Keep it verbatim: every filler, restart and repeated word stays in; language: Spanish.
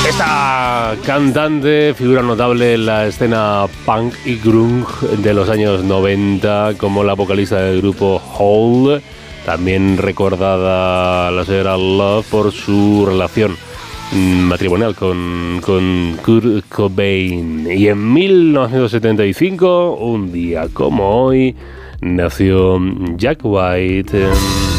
Esta cantante, figura notable en la escena punk y grunge de los años noventa, como la vocalista del grupo Hole, también recordada la señora Love por su relación matrimonial con, con Kurt Cobain. Y en mil novecientos setenta y cinco, un día como hoy, nació Jack White.